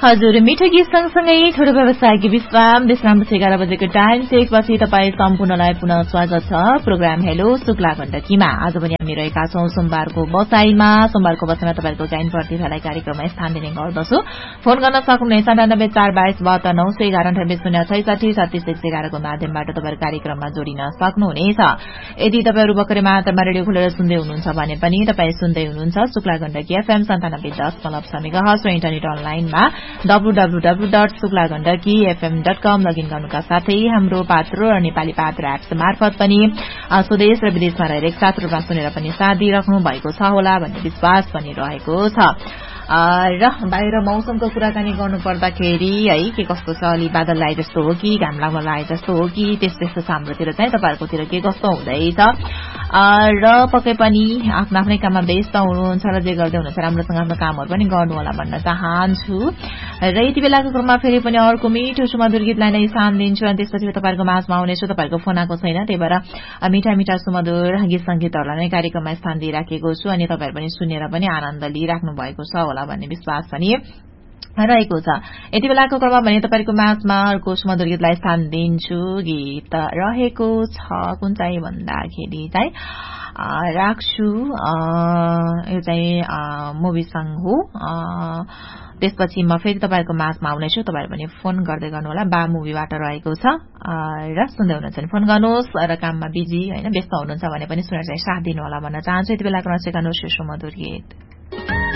हजुर मिठो गीत सँगसँगै छोटो व्यवसायको विश्राम विश्रामपछि 11 बजेको टाइम चेकपछि तपाईँ सम्पूर्णलाई पुनः स्वागत छ प्रोग्राम हेलो शुक्ला गण्डकीमा। आज पनि हामी रहेका छौं सोमबारको बसाईमा तपाईको गायन प्रतिभालाई कार्यक्रममा स्थान दिने गर्दछु। फोन गर्न सक्नुहुनेछ 974222119806 को माध्यमबाट तपाईहरु कार्यक्रममा जोडिन सक्नुहुनेछ। यदि तपाईहरु भर्खरै मात्रामा रेडियो खोलेर सुन्दै हुनुहुन्छ भने पनि तपाई सुन्दै हुनुहुन्छ शुक्ला गण्डकी FM 97.6 मेगाहर्ज र इन्टरनेट अनलाइनमा www.suklagandakifm.com लगइन गर्नुका साथै हाम्रो पात्र र नेपाली पात्र एप्स मार्फत पनि स्वदेश र विदेशमा रहेर एकसाथ रूपमा सुनेर पनि साथ दिइराख्नु भएको छ होला भन्ने विश्वास पनि रहेको छ। र बाहिर मौसमको कुराकानी गर्नु पर्दाखेरि है के कस्तो छ, अलि बादल लाए जस्तो हो कि घाम लाग्न लाए जस्तो हो कि त्यस्तो छ हाम्रोतिर चाहिँ, तपाईहरुकोतिर के कस्तो हुँदैछ र पक्कै पनि आफ्नो आफ्नै काममा व्यस्त हुनुहुन्छ र जे गर्दै हुनुहुन्छ राम्रोसँग आफ्नो कामहरु पनि गर्नु होला भन्न चाहन्छु। र यति बेलाको क्रममा फेरि पनि अर्को मिठो सुमधुर गीतलाई नै स्थान दिन्छु अनि त्यसपछि तपाईहरुको माझमा आउनेछु। तपाईहरुको फोन आएको छैन, त्यही भएर मिठा मिठा सुमधुर गीत संगीतहरुलाई नै कार्यक्रममा स्थान दिइराखेको छु अनि तपाईहरु पनि सुनेर पनि आनन्द लिइराख्नु भएको छ होला भन्ने विश्वास पनि रहेको छ। यति बेलाको क्रममा भने तपाईहरुको माझमा अर्को सुमधुर गीतलाई स्थान दिन्छु। गीत रहेको छ कुन चाहिँ भन्दाखेरि चाहिँ राख्छु यो चाहिँ मुभी सङ हो। त्यसपछि म फेरि तपाईहरुको माझमा आउनेछु, तपाईहरु पनि फोन गर्दै गर्नु होला। बा मुभीबाट रहेको छ र सुन्दै हुनुहुन्छ भने फोन गर्नुहोस् र काममा बिजी हैन व्यस्त हुनुहुन्छ भने पनि सुनेर चाहिँ साथ दिनु होला भन्न चाहन्छु। यति बेलाको रचेका सुमधुर गीत